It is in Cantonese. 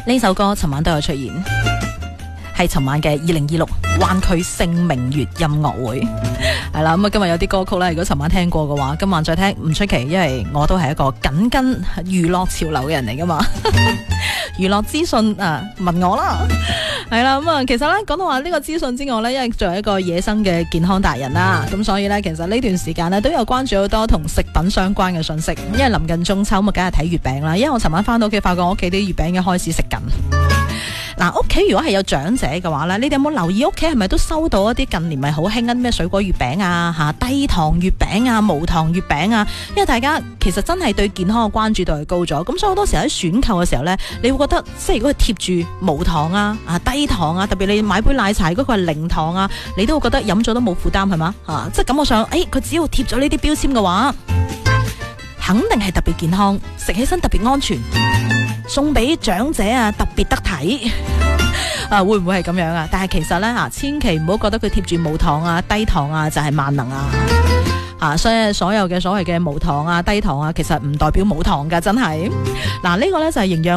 呢首歌尋晚都有出現，係尋晚嘅2026灣區星明月音樂會。係啦，咁啊今日有啲歌曲咧，如果尋晚聽過嘅話，今晚再聽唔出奇，因為我都係一個緊跟娛樂潮流嘅人嚟噶嘛。娛樂資訊問我啦，係啦，咁啊其實咧講到話呢個資訊之外咧，因為作為一個野生嘅健康達人啦，咁所以咧其實呢段時間咧都有關注好多同食品相關嘅信息，因為臨近中秋，咁啊梗係睇月餅啦。因為我尋晚翻到屋企，發覺我屋企啲月餅已經開始食緊。嗱，屋企如果係有長者嘅話咧，你哋有冇留意屋企係咪都收到一啲近年咪好興緊咩水果月餅啊、低糖月餅啊、無糖月餅啊？因為大家其實真係對健康嘅關注度係高咗，咁所以好多時候喺選購嘅時候咧，你會覺得即係如果佢貼住無糖啊、低糖啊，特別你買杯奶茶如果佢係零糖啊，你都會覺得飲咗都冇負擔係嘛？即係感覺上，佢只要貼咗呢啲標籤嘅話，肯定係特別健康，食起身特別安全。送俾長者特別得體會唔會係咁樣啊？但係其實咧千祈唔好覺得佢貼住無糖低糖就係萬能所以所有嘅所謂嘅無糖低糖其實唔代表冇糖噶，真係。嗱，呢個咧就係營養